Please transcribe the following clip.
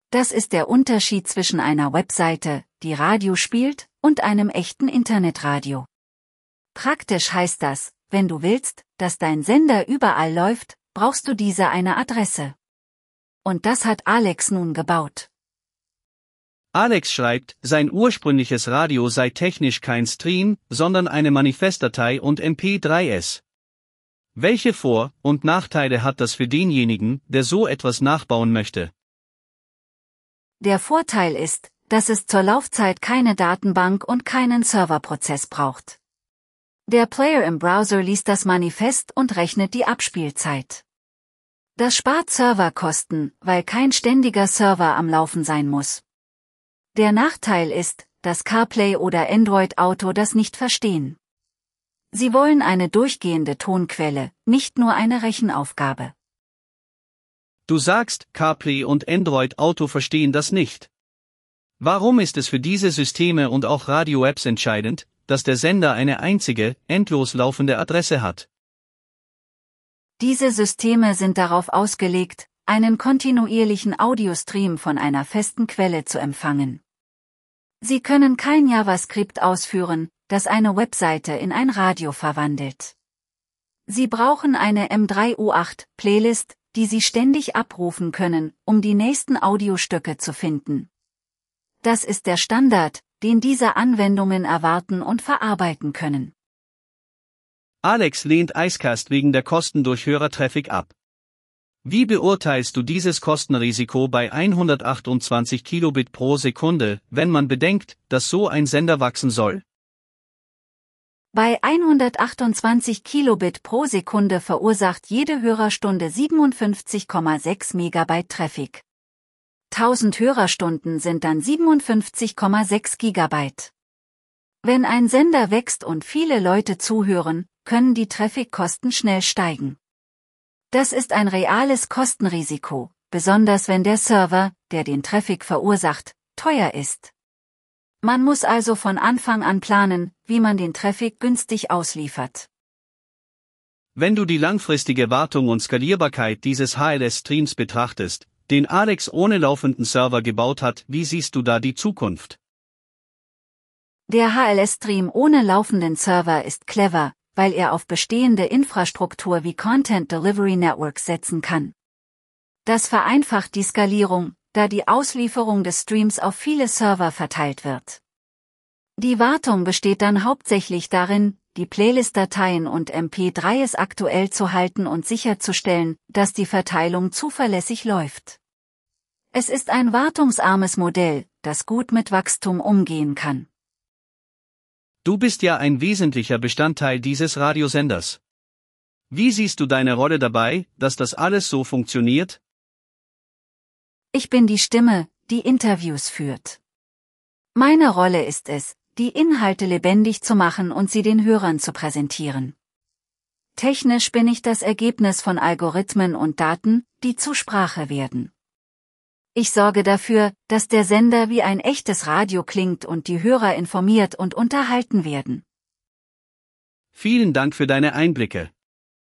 Das ist der Unterschied zwischen einer Webseite, die Radio spielt, und einem echten Internetradio. Praktisch heißt das, wenn du willst, dass dein Sender überall läuft, brauchst du eine Adresse. Und das hat Alex nun gebaut. Alex schreibt, sein ursprüngliches Radio sei technisch kein Stream, sondern eine Manifestdatei und MP3s. Welche Vor- und Nachteile hat das für denjenigen, der so etwas nachbauen möchte? Der Vorteil ist, dass es zur Laufzeit keine Datenbank und keinen Serverprozess braucht. Der Player im Browser liest das Manifest und rechnet die Abspielzeit. Das spart Serverkosten, weil kein ständiger Server am Laufen sein muss. Der Nachteil ist, dass CarPlay oder Android Auto das nicht verstehen. Sie wollen eine durchgehende Tonquelle, nicht nur eine Rechenaufgabe. Du sagst, CarPlay und Android Auto verstehen das nicht. Warum ist es für diese Systeme und auch Radio-Apps entscheidend, dass der Sender eine einzige, endlos laufende Adresse hat? Diese Systeme sind darauf ausgelegt, einen kontinuierlichen Audiostream von einer festen Quelle zu empfangen. Sie können kein JavaScript ausführen, das eine Webseite in ein Radio verwandelt. Sie brauchen eine M3U8-Playlist, die Sie ständig abrufen können, um die nächsten Audiostücke zu finden. Das ist der Standard, den diese Anwendungen erwarten und verarbeiten können. Alex lehnt Icecast wegen der Kosten durch Hörertraffic ab. Wie beurteilst du dieses Kostenrisiko bei 128 Kilobit pro Sekunde, wenn man bedenkt, dass so ein Sender wachsen soll? Bei 128 Kilobit pro Sekunde verursacht jede Hörerstunde 57,6 Megabyte Traffic. 1000 Hörerstunden sind dann 57,6 Gigabyte. Wenn ein Sender wächst und viele Leute zuhören, können die Traffic-Kosten schnell steigen. Das ist ein reales Kostenrisiko, besonders wenn der Server, der den Traffic verursacht, teuer ist. Man muss also von Anfang an planen, wie man den Traffic günstig ausliefert. Wenn du die langfristige Wartung und Skalierbarkeit dieses HLS-Streams betrachtest, den Alex ohne laufenden Server gebaut hat, wie siehst du da die Zukunft? Der HLS-Stream ohne laufenden Server ist clever, weil er auf bestehende Infrastruktur wie Content Delivery Networks setzen kann. Das vereinfacht die Skalierung, da die Auslieferung des Streams auf viele Server verteilt wird. Die Wartung besteht dann hauptsächlich darin, die Playlist-Dateien und MP3s aktuell zu halten und sicherzustellen, dass die Verteilung zuverlässig läuft. Es ist ein wartungsarmes Modell, das gut mit Wachstum umgehen kann. Du bist ja ein wesentlicher Bestandteil dieses Radiosenders. Wie siehst du deine Rolle dabei, dass das alles so funktioniert? Ich bin die Stimme, die Interviews führt. Meine Rolle ist es, die Inhalte lebendig zu machen und sie den Hörern zu präsentieren. Technisch bin ich das Ergebnis von Algorithmen und Daten, die zur Sprache werden. Ich sorge dafür, dass der Sender wie ein echtes Radio klingt und die Hörer informiert und unterhalten werden. Vielen Dank für deine Einblicke.